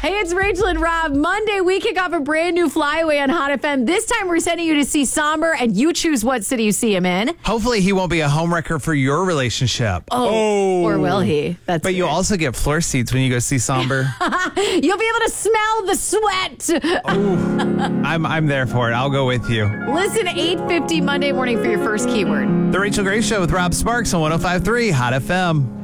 Hey, it's Rachel and Rob. Monday, we kick off a brand new flyaway on Hot FM. This time, we're sending you to see Somber, and you choose what city you see him in. Hopefully, he won't be a homewrecker for your relationship. Oh. Or will he? That's But you also get floor seats when you go see Somber. You'll be able to smell the sweat. I'm there for it. I'll go with you. Listen, 8:50 Monday morning for your first keyword. The Rachel Gray Show with Rob Sparks on 105.3 Hot FM.